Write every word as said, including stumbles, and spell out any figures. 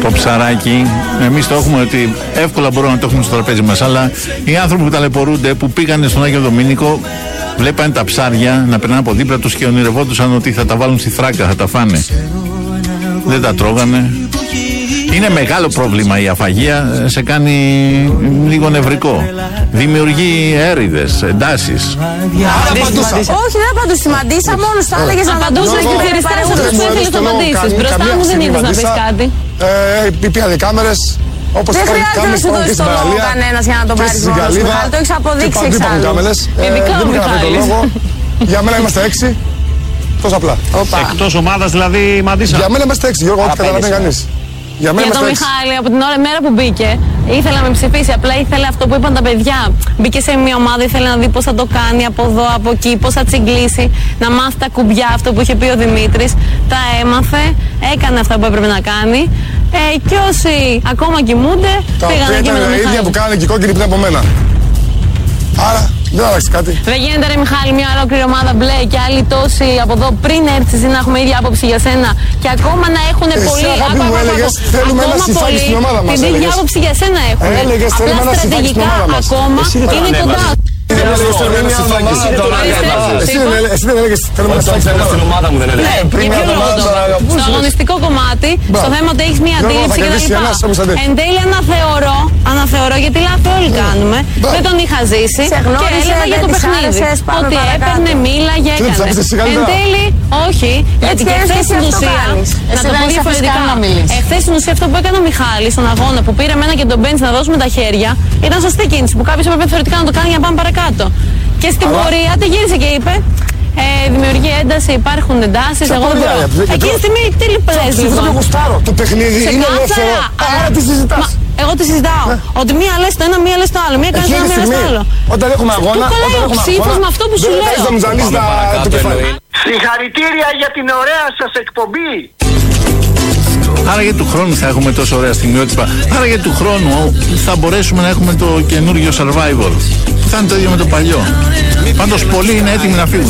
Το ψαράκι, εμείς το έχουμε ότι εύκολα μπορούμε να το έχουμε στο τραπέζι μας, αλλά οι άνθρωποι που ταλαιπωρούνται, που πήγανε στον Άγιο Δομήνικο, βλέπανε τα ψάρια να περνάνε από δίπλα τους και ονειρευόντουσαν ότι θα τα βάλουν στη θράκα, θα τα φάνε. Δεν τα τρώγανε. Είναι μεγάλο πρόβλημα η αφαγία, σε κάνει λίγο νευρικό. Δημιουργεί έρηδες, εντάσεις. Όχι, δεν απαντούσα. Μαντίσα μόνο θα έλεγες να απαντούσα και χειριστές αυτούς που ήθελες να απαντήσεις. Μπροστά μου δεν είδες να πεις κάτι. Πήγανε κάμερες. Όπως δεν χρειάζεται να σου δώσει το λόγο κανένας για να το πάρεις μόνος σου. Το έχεις αποδείξει εξάλλου. Ειδικά ο Μιχάλης. Για μένα είμαστε έξι. Τόσο απλά. Εκτός ομάδας δηλαδή Μαντίσα. Για μένα είμαστε έξι, Γιώργο, ό,τι καταλαβαίνει κανείς. Για, για τον Μιχάλη, από την ώρα, μέρα που μπήκε, ήθελα να με ψηφίσει. Απλά ήθελε αυτό που είπαν τα παιδιά. Μπήκε σε μια ομάδα, ήθελε να δει πώς θα το κάνει από εδώ, από εκεί, πώς θα τσιγκλίσει, να μάθει τα κουμπιά, αυτό που είχε πει ο Δημήτρης. Τα έμαθε, έκανε αυτά που έπρεπε να κάνει. Ε, και όσοι ακόμα κοιμούνται, τα πήγαν εκεί με τον Μιχάλη. Τα ίδια που κάνανε και οι κόκκινοι πριν από μένα. Άρα δεν άλλαξε κάτι. Δεν γίνεται ρε Μιχάλη, μια ολόκληρη ομάδα μπλε και άλλοι τόσοι από εδώ πριν έρθεις να έχουμε ίδια άποψη για σένα και ακόμα να έχουν πολύ. Αγάπη μου έλεγες θέλουμε ένα συφάκι στην ομάδα μας. Την ίδια άποψη για σένα έχουν. Έλεγες θέλουμε ένα συφάκι στην ομάδα μας. Ακόμα είναι κοντά. Εσύ δεν έλεγες θέλουμε ένα συφάκι στην ομάδα μου, δεν έλεγες. Στο αγωνιστικό κομμάτι, στο θέμα ότι έχεις μια αντίληψη κτλ. Εν τέλει αναθεωρώ, αναθεωρώ γιατί λάθη όλοι κάνουμε. Δεν τον είχα ζήσει και έλεγα για το παιχνίδι. Ότι έπαιρνε, μίλαγε, έκανε. Εν τέλει, όχι, γιατί και χθες στην ουσία, να το πω διαφορετικά, εχθές στην ουσία αυτό που έκανε ο Μιχάλης στον αγώνα που πήρε εμένα και τον Μπέντς να δώσουμε τα χέρια, ήταν σωστή κίνηση που κάποιος έπρεπε θεωρητικά να το κάνει για να πάμε παρακάτω. Και στην πορεία τη γύρισε και είπε. Ε, δημιουργεί ένταση, υπάρχουν εντάσεις. Εγώ δεν μπορώ. Εκείνη τη στιγμή τι λες λίγο. Αυτό το γουστάρω. Το παιχνίδι είναι ελεύθερο. Άρα τι συζητάς. Εγώ τι συζητάω. Ότι μία λες το ένα, μία λες το άλλο. Μία κάνεις το ένα, μία λες το άλλο. Όταν έχουμε αγώνα. Του κολλάει ο ψήφος με αυτό που σου λέω. Συγχαρητήρια για την ωραία σας εκπομπή. Άρα για του χρόνου θα έχουμε τόσο ωραία στιγμιότυπα. Άρα για του χρόνου θα μπορέσουμε να έχουμε το καινούργιο Survivor. Θα είναι το ίδιο με το παλιό. Πάντως πολλοί είναι έτοιμοι να φύγουν.